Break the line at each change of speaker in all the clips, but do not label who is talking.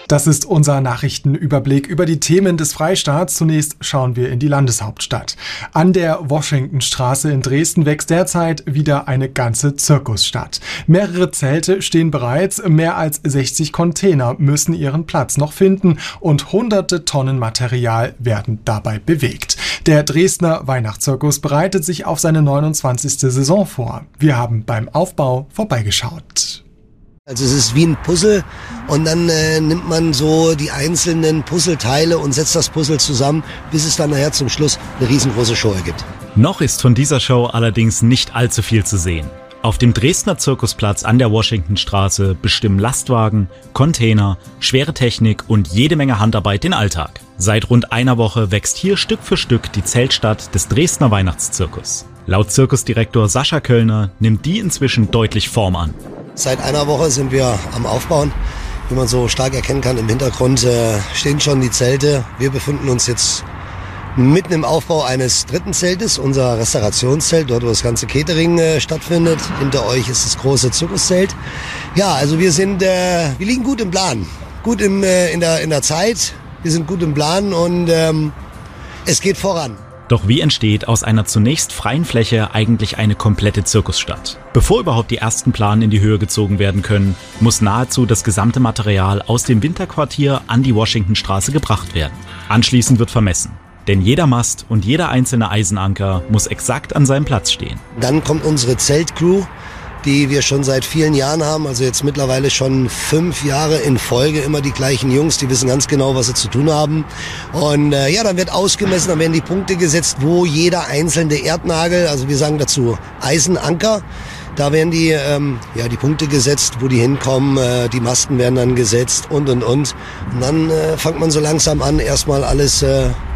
Das ist unser Nachrichtenüberblick über die Themen des Freistaats. Zunächst schauen wir in die Landeshauptstadt. An der Washingtonstraße in Dresden wächst derzeit wieder eine ganze Zirkusstadt. Mehrere Zelte stehen bereits, mehr als 60 Container müssen ihren Platz noch finden und hunderte Tonnen Material werden dabei bewegt. Der Dresdner Weihnachtszirkus bereitet sich auf seine 29. Saison vor. Wir haben beim Aufbau vorbeigeschaut.
Also es ist wie ein Puzzle und dann nimmt man so die einzelnen Puzzleteile und setzt das Puzzle zusammen, bis es dann nachher zum Schluss eine riesengroße Show ergibt.
Noch ist von dieser Show allerdings nicht allzu viel zu sehen. Auf dem Dresdner Zirkusplatz an der Washingtonstraße bestimmen Lastwagen, Container, schwere Technik und jede Menge Handarbeit den Alltag. Seit rund einer Woche wächst hier Stück für Stück die Zeltstadt des Dresdner Weihnachtszirkus. Laut Zirkusdirektor Sascha Köllner nimmt die inzwischen deutlich Form an.
Seit einer Woche sind wir am Aufbauen. Wie man so stark erkennen kann, im Hintergrund stehen schon die Zelte. Wir befinden uns jetzt mitten im Aufbau eines dritten Zeltes, unser Restaurationszelt, dort wo das ganze Catering stattfindet. Hinter euch ist das große Zirkuszelt. Ja, also wir liegen gut im Plan, gut in der Zeit. Wir sind gut im Plan und es geht voran.
Doch wie entsteht aus einer zunächst freien Fläche eigentlich eine komplette Zirkusstadt? Bevor überhaupt die ersten Pläne in die Höhe gezogen werden können, muss nahezu das gesamte Material aus dem Winterquartier an die Washingtonstraße gebracht werden. Anschließend wird vermessen. Denn jeder Mast und jeder einzelne Eisenanker muss exakt an seinem Platz stehen.
Dann kommt unsere Zeltcrew, die wir schon seit vielen Jahren haben, also jetzt mittlerweile schon 5 Jahre in Folge, immer die gleichen Jungs, die wissen ganz genau, was sie zu tun haben. Und dann wird ausgemessen, dann werden die Punkte gesetzt, wo jeder einzelne Erdnagel, also wir sagen dazu Eisenanker, da werden die Punkte gesetzt, wo die hinkommen, die Masten werden dann gesetzt und. Und dann fängt man so langsam an, erstmal alles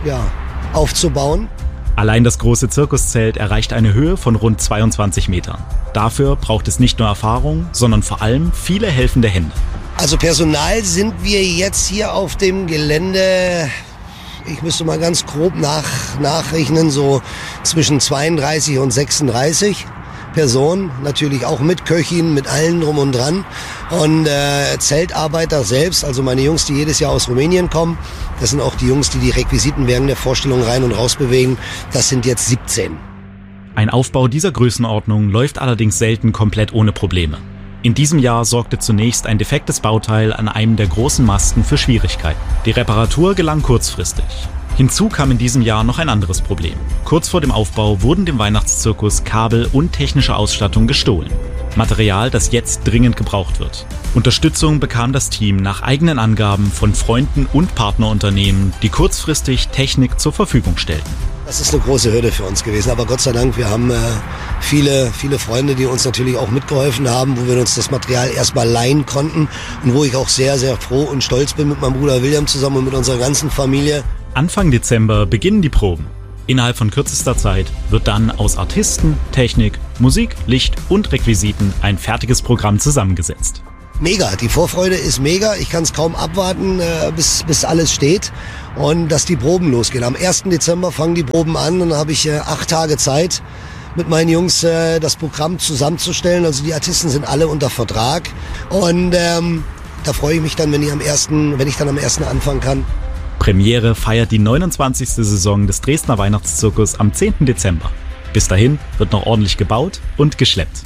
aufzubauen.
Allein das große Zirkuszelt erreicht eine Höhe von rund 22 Metern. Dafür braucht es nicht nur Erfahrung, sondern vor allem viele helfende Hände.
Also Personal sind wir jetzt hier auf dem Gelände, ich müsste mal ganz grob nachrechnen, so zwischen 32 und 36 Personen, natürlich auch mit Köchin, mit allen drum und dran. Und Zeltarbeiter selbst, also meine Jungs, die jedes Jahr aus Rumänien kommen, das sind auch die Jungs, die Requisiten während der Vorstellung rein und raus bewegen, das sind jetzt 17.
Ein Aufbau dieser Größenordnung läuft allerdings selten komplett ohne Probleme. In diesem Jahr sorgte zunächst ein defektes Bauteil an einem der großen Masten für Schwierigkeiten. Die Reparatur gelang kurzfristig. Hinzu kam in diesem Jahr noch ein anderes Problem. Kurz vor dem Aufbau wurden dem Weihnachtszirkus Kabel und technische Ausstattung gestohlen. Material, das jetzt dringend gebraucht wird. Unterstützung bekam das Team nach eigenen Angaben von Freunden und Partnerunternehmen, die kurzfristig Technik zur Verfügung stellten.
Das ist eine große Hürde für uns gewesen, aber Gott sei Dank, wir haben viele Freunde, die uns natürlich auch mitgeholfen haben, wo wir uns das Material erstmal leihen konnten und wo ich auch sehr, sehr froh und stolz bin mit meinem Bruder William zusammen und mit unserer ganzen Familie.
Anfang Dezember beginnen die Proben. Innerhalb von kürzester Zeit wird dann aus Artisten, Technik, Musik, Licht und Requisiten ein fertiges Programm zusammengesetzt.
Mega, die Vorfreude ist mega. Ich kann es kaum abwarten, bis alles steht und dass die Proben losgehen. Am 1. Dezember fangen die Proben an und dann habe ich 8 Tage Zeit, mit meinen Jungs das Programm zusammenzustellen. Also die Artisten sind alle unter Vertrag und da freue ich mich dann, wenn ich dann am 1. anfangen kann.
Premiere feiert die 29. Saison des Dresdner Weihnachtszirkus am 10. Dezember. Bis dahin wird noch ordentlich gebaut und geschleppt.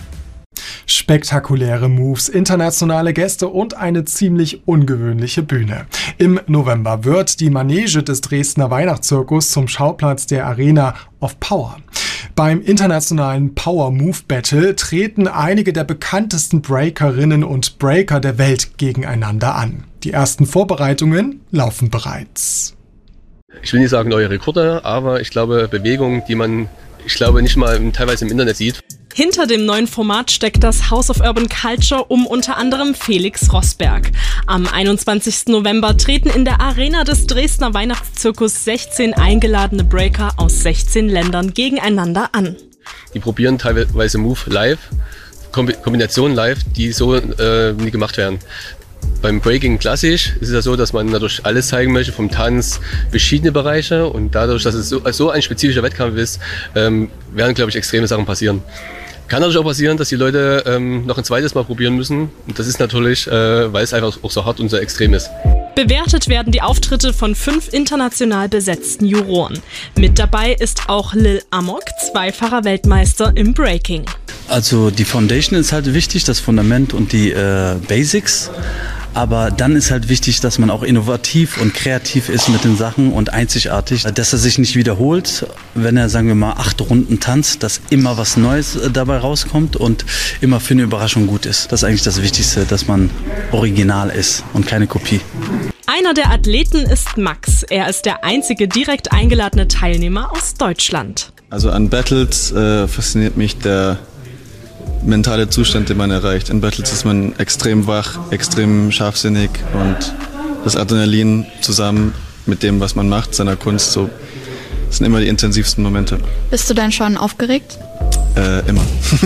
Spektakuläre Moves, internationale Gäste und eine ziemlich ungewöhnliche Bühne. Im November wird die Manege des Dresdner Weihnachtszirkus zum Schauplatz der Arena of Power. Beim internationalen Power Move Battle treten einige der bekanntesten Breakerinnen und Breaker der Welt gegeneinander an. Die ersten Vorbereitungen laufen bereits.
Ich will nicht sagen neue Rekorde, aber ich glaube Bewegungen, die man, nicht mal teilweise im Internet sieht.
Hinter dem neuen Format steckt das House of Urban Culture um unter anderem Felix Rosberg. Am 21. November treten in der Arena des Dresdner Weihnachtszirkus 16 eingeladene Breaker aus 16 Ländern gegeneinander an.
Die probieren teilweise Move live, Kombinationen live, die so nie gemacht werden. Beim Breaking klassisch ist es ja so, dass man dadurch alles zeigen möchte, vom Tanz verschiedene Bereiche, und dadurch, dass es so ein spezifischer Wettkampf ist, werden, glaube ich, extreme Sachen passieren. Kann natürlich auch passieren, dass die Leute noch ein zweites Mal probieren müssen, und das ist natürlich, weil es einfach auch so hart und so extrem ist.
Bewertet werden die Auftritte von 5 international besetzten Juroren. Mit dabei ist auch Lil Amok, zweifacher Weltmeister im Breaking.
Also die Foundation ist halt wichtig, das Fundament und die Basics. Aber dann ist halt wichtig, dass man auch innovativ und kreativ ist mit den Sachen und einzigartig, dass er sich nicht wiederholt, wenn er, sagen wir mal, 8 Runden tanzt, dass immer was Neues dabei rauskommt und immer für eine Überraschung gut ist. Das ist eigentlich das Wichtigste, dass man original ist und keine Kopie.
Einer der Athleten ist Max. Er ist der einzige direkt eingeladene Teilnehmer aus Deutschland.
Also an Battles fasziniert mich der mentale Zustand, den man erreicht. In Battles ist man extrem wach, extrem scharfsinnig und das Adrenalin zusammen mit dem, was man macht, seiner Kunst, so das sind immer die intensivsten Momente.
Bist du denn schon aufgeregt?
Immer.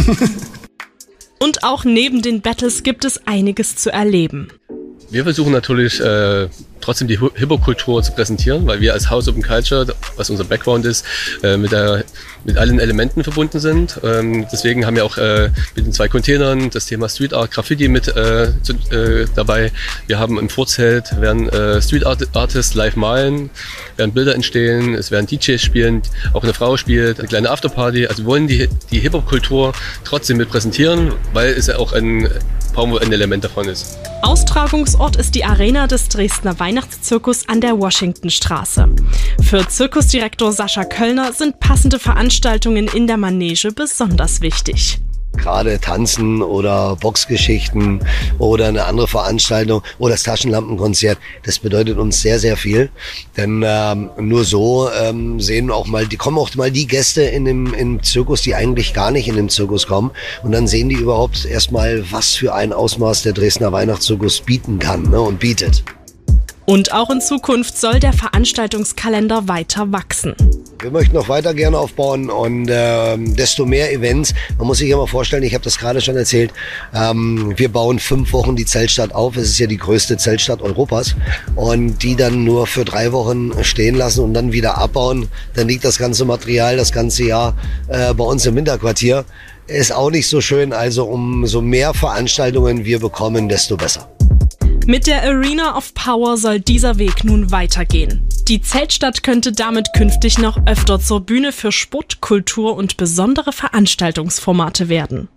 Und auch neben den Battles gibt es einiges zu erleben.
Wir versuchen natürlich trotzdem die Hip-Hop-Kultur zu präsentieren, weil wir als House Open Culture, was unser Background ist, mit allen Elementen verbunden sind. Deswegen haben wir auch mit den 2 Containern das Thema Street Art, Graffiti mit dabei. Wir haben im Vorzelt, werden Street Artists live malen, werden Bilder entstehen, es werden DJs spielen, auch eine Frau spielt, eine kleine Afterparty. Also wir wollen die Hip-Hop-Kultur trotzdem mit präsentieren, weil es ja auch ein Element davon ist.
Austragungsort ist die Arena des Dresdner Weihnachtszirkus an der Washingtonstraße. Für Zirkusdirektor Sascha Köllner sind passende Veranstaltungen in der Manege besonders wichtig.
Gerade Tanzen oder Boxgeschichten oder eine andere Veranstaltung oder das Taschenlampenkonzert, das bedeutet uns sehr, sehr viel. Denn nur so kommen auch mal die Gäste im Zirkus, die eigentlich gar nicht in den Zirkus kommen. Und dann sehen die überhaupt erstmal, was für ein Ausmaß der Dresdner Weihnachtszirkus bieten kann, ne, und bietet.
Und auch in Zukunft soll der Veranstaltungskalender weiter wachsen.
Wir möchten noch weiter gerne aufbauen und desto mehr Events. Man muss sich ja mal vorstellen, ich habe das gerade schon erzählt, wir bauen 5 Wochen die Zeltstadt auf. Es ist ja die größte Zeltstadt Europas und die dann nur für 3 Wochen stehen lassen und dann wieder abbauen. Dann liegt das ganze Material das ganze Jahr bei uns im Winterquartier. Ist auch nicht so schön, also umso mehr Veranstaltungen wir bekommen, desto besser.
Mit der Arena of Power soll dieser Weg nun weitergehen. Die Zeltstadt könnte damit künftig noch öfter zur Bühne für Sport, Kultur und besondere Veranstaltungsformate werden.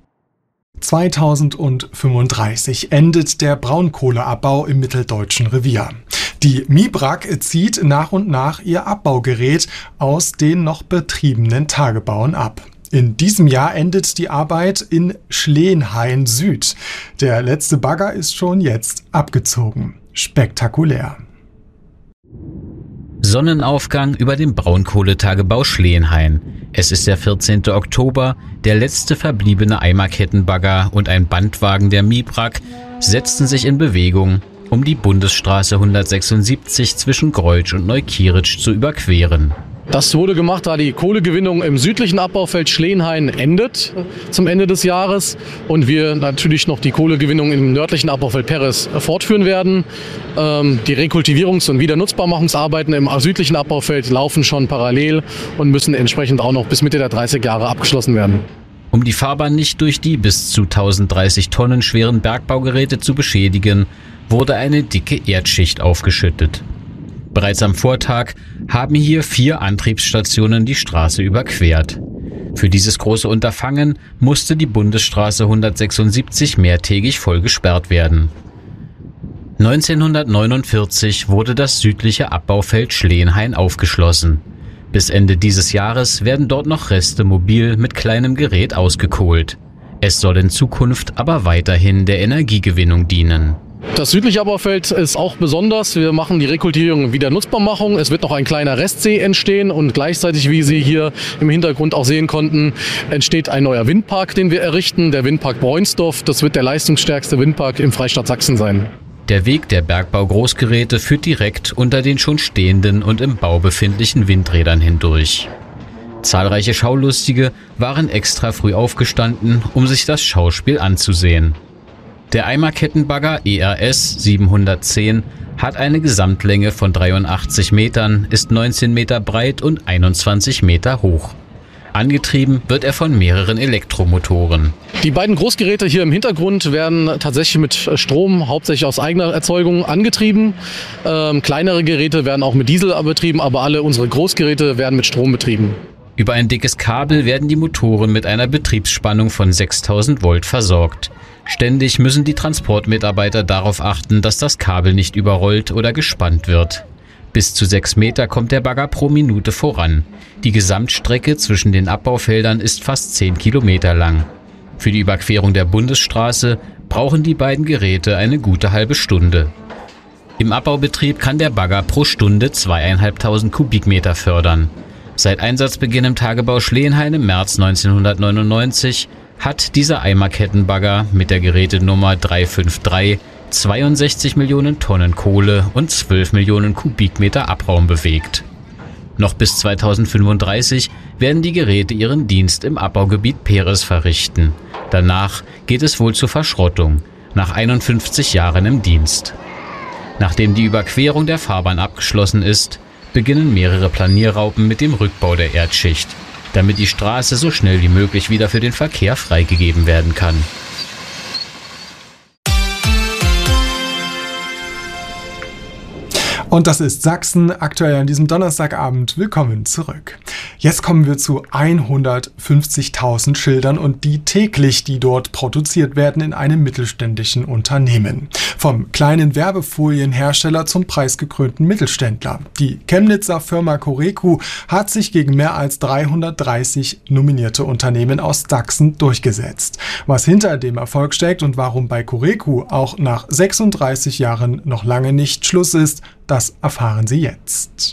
2035 endet der Braunkohleabbau im Mitteldeutschen Revier. Die MIBRAG zieht nach und nach ihr Abbaugerät aus den noch betriebenen Tagebauen ab. In diesem Jahr endet die Arbeit in Schleenhain Süd. Der letzte Bagger ist schon jetzt abgezogen. Spektakulär.
Sonnenaufgang über dem Braunkohletagebau Schleenhain. Es ist der 14. Oktober, der letzte verbliebene Eimerkettenbagger und ein Bandwagen der MIBRAG setzten sich in Bewegung, um die Bundesstraße 176 zwischen Greutsch und Neukieritsch zu überqueren.
Das wurde gemacht, da die Kohlegewinnung im südlichen Abbaufeld Schleenhain endet zum Ende des Jahres und wir natürlich noch die Kohlegewinnung im nördlichen Abbaufeld Perres fortführen werden. Die Rekultivierungs- und Wiedernutzbarmachungsarbeiten im südlichen Abbaufeld laufen schon parallel und müssen entsprechend auch noch bis Mitte der 30 Jahre abgeschlossen werden.
Um die Fahrbahn nicht durch die bis zu 1030 Tonnen schweren Bergbaugeräte zu beschädigen, wurde eine dicke Erdschicht aufgeschüttet. Bereits am Vortag haben hier 4 Antriebsstationen die Straße überquert. Für dieses große Unterfangen musste die Bundesstraße 176 mehrtägig voll gesperrt werden. 1949 wurde das südliche Abbaufeld Schleenhain aufgeschlossen. Bis Ende dieses Jahres werden dort noch Reste mobil mit kleinem Gerät ausgekohlt. Es soll in Zukunft aber weiterhin der Energiegewinnung dienen.
Das südliche Abbaufeld ist auch besonders. Wir machen die Rekultivierung und Wiedernutzbarmachung. Es wird noch ein kleiner Restsee entstehen und gleichzeitig, wie Sie hier im Hintergrund auch sehen konnten, entsteht ein neuer Windpark, den wir errichten, der Windpark Bräunsdorf. Das wird der leistungsstärkste Windpark im Freistaat Sachsen sein.
Der Weg der Bergbau-Großgeräte führt direkt unter den schon stehenden und im Bau befindlichen Windrädern hindurch. Zahlreiche Schaulustige waren extra früh aufgestanden, um sich das Schauspiel anzusehen. Der Eimerkettenbagger ERS 710 hat eine Gesamtlänge von 83 Metern, ist 19 Meter breit und 21 Meter hoch.
Angetrieben wird er von mehreren Elektromotoren.
Die beiden Großgeräte hier im Hintergrund werden tatsächlich mit Strom, hauptsächlich aus eigener Erzeugung, angetrieben. Kleinere Geräte werden auch mit Diesel betrieben, aber alle unsere Großgeräte werden mit Strom betrieben.
Über ein dickes Kabel werden die Motoren mit einer Betriebsspannung von 6000 Volt versorgt. Ständig müssen die Transportmitarbeiter darauf achten, dass das Kabel nicht überrollt oder gespannt wird. Bis zu 6 Meter kommt der Bagger pro Minute voran. Die Gesamtstrecke zwischen den Abbaufeldern ist fast 10 Kilometer lang. Für die Überquerung der Bundesstraße brauchen die beiden Geräte eine gute halbe Stunde. Im Abbaubetrieb kann der Bagger pro Stunde 2.500 Kubikmeter fördern. Seit Einsatzbeginn im Tagebau Schleenhain im März 1999 hat dieser Eimerkettenbagger mit der Gerätenummer 353 62 Millionen Tonnen Kohle und 12 Millionen Kubikmeter Abraum bewegt. Noch bis 2035 werden die Geräte ihren Dienst im Abbaugebiet Peres verrichten. Danach geht es wohl zur Verschrottung, nach 51 Jahren im Dienst. Nachdem die Überquerung der Fahrbahn abgeschlossen ist, beginnen mehrere Planierraupen mit dem Rückbau der Erdschicht, damit die Straße so schnell wie möglich wieder für den Verkehr freigegeben werden kann.
Und das ist Sachsen, aktuell an diesem Donnerstagabend. Willkommen zurück. Jetzt kommen wir zu 150.000 Schildern und die täglich, die dort produziert werden in einem mittelständischen Unternehmen. Vom kleinen Werbefolienhersteller zum preisgekrönten Mittelständler. Die Chemnitzer Firma Coreco hat sich gegen mehr als 330 nominierte Unternehmen aus Sachsen durchgesetzt. Was hinter dem Erfolg steckt und warum bei Coreco auch nach 36 Jahren noch lange nicht Schluss ist, das erfahren Sie jetzt.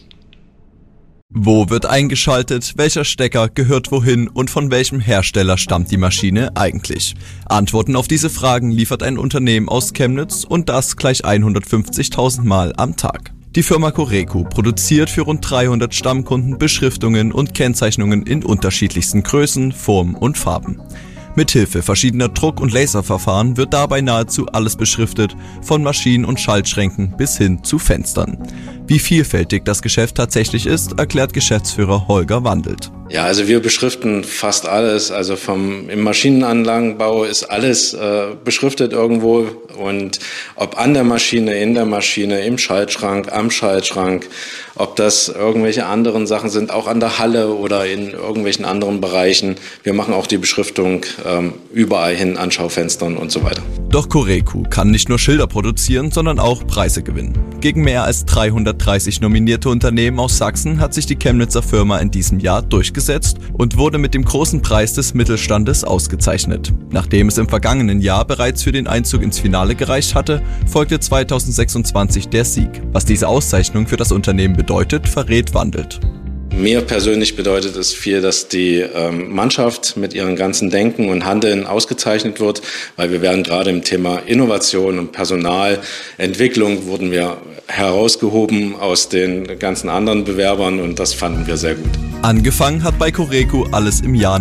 Wo wird eingeschaltet, welcher Stecker gehört wohin und von welchem Hersteller stammt die Maschine eigentlich? Antworten auf diese Fragen liefert ein Unternehmen aus Chemnitz und das gleich 150.000 Mal am Tag. Die Firma Coreco produziert für rund 300 Stammkunden Beschriftungen und Kennzeichnungen in unterschiedlichsten Größen, Formen und Farben. Mithilfe verschiedener Druck- und Laserverfahren wird dabei nahezu alles beschriftet, von Maschinen und Schaltschränken bis hin zu Fenstern. Wie vielfältig das Geschäft tatsächlich ist, erklärt Geschäftsführer Holger Wandelt.
Ja, also wir beschriften fast alles, also im Maschinenanlagenbau ist alles beschriftet irgendwo und ob an der Maschine, in der Maschine, im Schaltschrank, am Schaltschrank, ob das irgendwelche anderen Sachen sind, auch an der Halle oder in irgendwelchen anderen Bereichen. Wir machen auch die Beschriftung überall hin an Schaufenstern und so weiter.
Doch Coreco kann nicht nur Schilder produzieren, sondern auch Preise gewinnen. Gegen mehr als 330 nominierte Unternehmen aus Sachsen hat sich die Chemnitzer Firma in diesem Jahr durchgesetzt und wurde mit dem großen Preis des Mittelstandes ausgezeichnet. Nachdem es im vergangenen Jahr bereits für den Einzug ins Finale gereicht hatte, folgte 2026 der Sieg. Was diese Auszeichnung für das Unternehmen bedeutet, verrät Wandelt.
Mir persönlich bedeutet es viel, dass die Mannschaft mit ihrem ganzen Denken und Handeln ausgezeichnet wird, weil wir werden gerade im Thema Innovation und Personalentwicklung wurden wir herausgehoben aus den ganzen anderen Bewerbern und das fanden wir sehr gut.
Angefangen hat bei Coreco alles im Jahr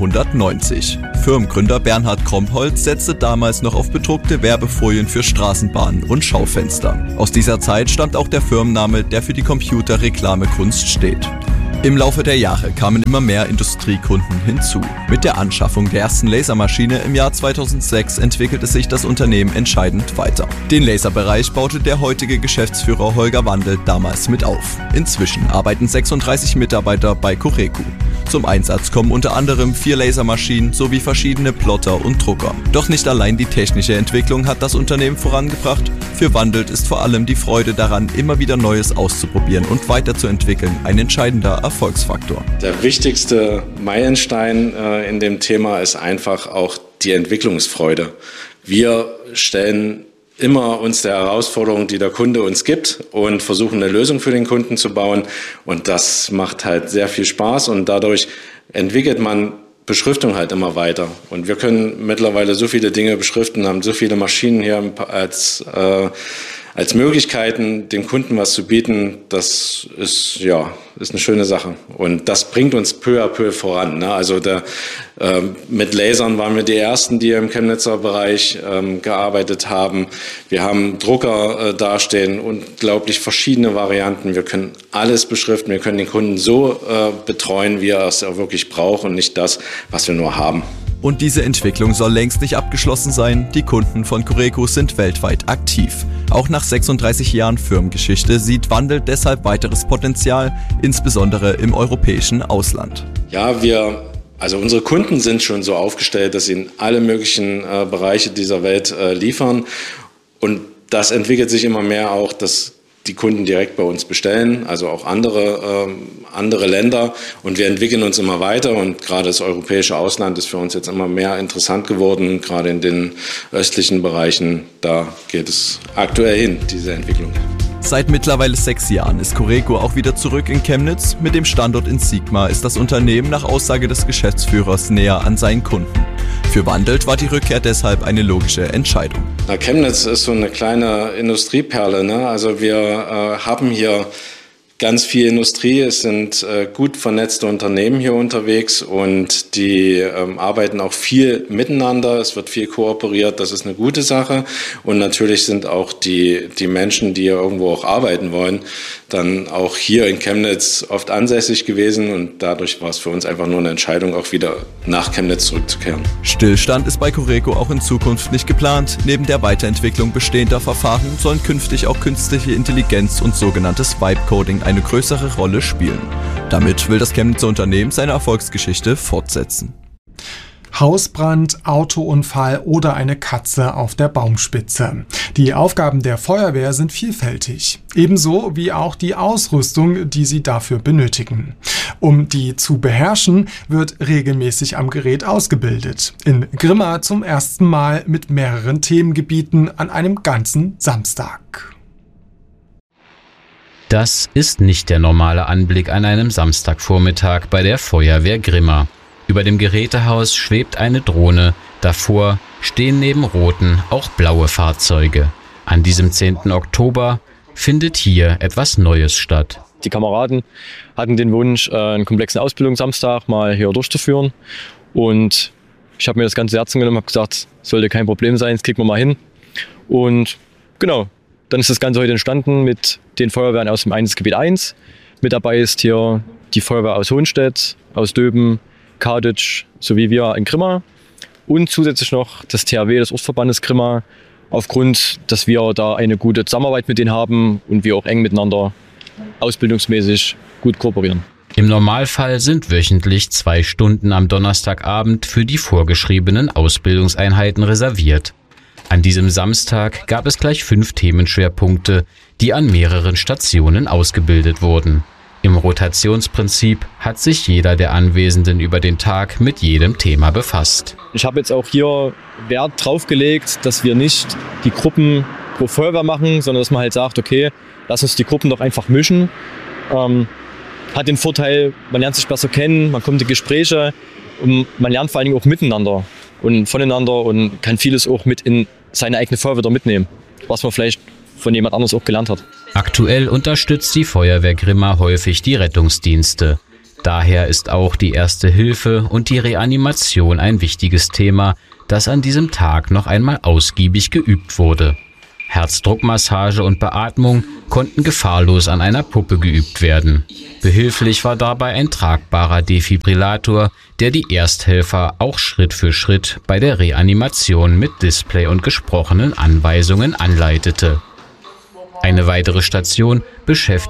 1990. Firmengründer Bernhard Krompholz setzte damals noch auf bedruckte Werbefolien für Straßenbahnen und Schaufenster. Aus dieser Zeit stammt auch der Firmenname, der für die Computerreklamekunst steht. Im Laufe der Jahre kamen immer mehr Industriekunden hinzu. Mit der Anschaffung der ersten Lasermaschine im Jahr 2006 entwickelte sich das Unternehmen entscheidend weiter. Den Laserbereich baute der heutige Geschäftsführer Holger Wandelt damals mit auf. Inzwischen arbeiten 36 Mitarbeiter bei Coreco. Zum Einsatz kommen unter anderem 4 Lasermaschinen sowie verschiedene Plotter und Drucker. Doch nicht allein die technische Entwicklung hat das Unternehmen vorangebracht. Für Wandelt ist vor allem die Freude daran, immer wieder Neues auszuprobieren und weiterzuentwickeln, ein entscheidender Erfolgsfaktor.
Der wichtigste Meilenstein in dem Thema ist einfach auch die Entwicklungsfreude. Wir stellen immer uns der Herausforderung, die der Kunde uns gibt und versuchen eine Lösung für den Kunden zu bauen und das macht halt sehr viel Spaß und dadurch entwickelt man Beschriftung halt immer weiter und wir können mittlerweile so viele Dinge beschriften, haben so viele Maschinen hier als als Möglichkeiten, dem Kunden was zu bieten, das ist eine schöne Sache. Und das bringt uns peu à peu voran. Ne? Also mit Lasern waren wir die Ersten, die im Chemnitzer Bereich gearbeitet haben. Wir haben Drucker dastehen, unglaublich verschiedene Varianten. Wir können alles beschriften, wir können den Kunden so betreuen, wie er es auch wirklich braucht und nicht das, was wir nur haben.
Und diese Entwicklung soll längst nicht abgeschlossen sein. Die Kunden von Coreco sind weltweit aktiv. Auch nach 36 Jahren Firmengeschichte sieht Wandel deshalb weiteres Potenzial, insbesondere im europäischen Ausland.
Ja, also unsere Kunden sind schon so aufgestellt, dass sie in alle möglichen Bereiche dieser Welt liefern. Und das entwickelt sich immer mehr auch, dass die Kunden direkt bei uns bestellen, also auch andere Länder. Und wir entwickeln uns immer weiter. Und gerade das europäische Ausland ist für uns jetzt immer mehr interessant geworden. Gerade in den östlichen Bereichen, da geht es aktuell hin, diese Entwicklung.
Seit mittlerweile 6 Jahren ist Coreco auch wieder zurück in Chemnitz. Mit dem Standort in Sigma ist das Unternehmen nach Aussage des Geschäftsführers näher an seinen Kunden. Für Wandelt war die Rückkehr deshalb eine logische Entscheidung.
Chemnitz ist so eine kleine Industrieperle, ne? Also wir haben hier ganz viel Industrie, es sind gut vernetzte Unternehmen hier unterwegs und die arbeiten auch viel miteinander, es wird viel kooperiert, das ist eine gute Sache und natürlich sind auch die Menschen, die hier irgendwo auch arbeiten wollen, dann auch hier in Chemnitz oft ansässig gewesen und dadurch war es für uns einfach nur eine Entscheidung, auch wieder nach Chemnitz zurückzukehren.
Stillstand ist bei Coreco auch in Zukunft nicht geplant. Neben der Weiterentwicklung bestehender Verfahren sollen künftig auch künstliche Intelligenz und sogenanntes Vibe-Coding eine größere Rolle spielen. Damit will das Chemnitzer Unternehmen seine Erfolgsgeschichte fortsetzen.
Hausbrand, Autounfall oder eine Katze auf der Baumspitze. Die Aufgaben der Feuerwehr sind vielfältig. Ebenso wie auch die Ausrüstung, die sie dafür benötigen. Um die zu beherrschen, wird regelmäßig am Gerät ausgebildet. In Grimma zum ersten Mal mit mehreren Themengebieten an einem ganzen Samstag.
Das ist nicht der normale Anblick an einem Samstagvormittag bei der Feuerwehr Grimma. Über dem Gerätehaus schwebt eine Drohne, davor stehen neben roten auch blaue Fahrzeuge. An diesem 10. Oktober findet hier etwas Neues statt.
Die Kameraden hatten den Wunsch, einen komplexen Ausbildungssamstag mal hier durchzuführen. Und ich habe mir das Ganze zu Herzen genommen, habe gesagt, sollte kein Problem sein, das kriegen wir mal hin. Und genau, dann ist das Ganze heute entstanden mit den Feuerwehren aus dem Einsatzgebiet 1. Mit dabei ist hier die Feuerwehr aus Hohenstedt, aus Döben, Karditsch sowie wir in Grimma und zusätzlich noch das THW des Ortsverbandes Grimma, aufgrund, dass wir da eine gute Zusammenarbeit mit denen haben und wir auch eng miteinander ausbildungsmäßig gut kooperieren.
Im Normalfall sind wöchentlich 2 Stunden am Donnerstagabend für die vorgeschriebenen Ausbildungseinheiten reserviert. An diesem Samstag gab es gleich 5 Themenschwerpunkte, die an mehreren Stationen ausgebildet wurden. Im Rotationsprinzip hat sich jeder der Anwesenden über den Tag mit jedem Thema befasst.
Ich habe jetzt auch hier Wert drauf gelegt, dass wir nicht die Gruppen pro Feuerwehr machen, sondern dass man halt sagt, okay, lass uns die Gruppen doch einfach mischen. Hat den Vorteil, man lernt sich besser kennen, man kommt in Gespräche und man lernt vor allen Dingen auch miteinander und voneinander und kann vieles auch mit in seine eigene Feuerwehr mitnehmen, was man vielleicht von jemand anderes auch gelernt hat.
Aktuell unterstützt die Feuerwehr Grimma häufig die Rettungsdienste. Daher ist auch die Erste Hilfe und die Reanimation ein wichtiges Thema, das an diesem Tag noch einmal ausgiebig geübt wurde. Herzdruckmassage und Beatmung konnten gefahrlos an einer Puppe geübt werden. Behilflich war dabei ein tragbarer Defibrillator, der die Ersthelfer auch Schritt für Schritt bei der Reanimation mit Display und gesprochenen Anweisungen anleitete. Eine weitere Station beschäftigt